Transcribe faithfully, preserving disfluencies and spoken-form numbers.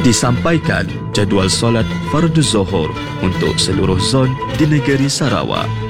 disampaikan jadual solat fardu zuhur untuk seluruh zon di negeri Sarawak.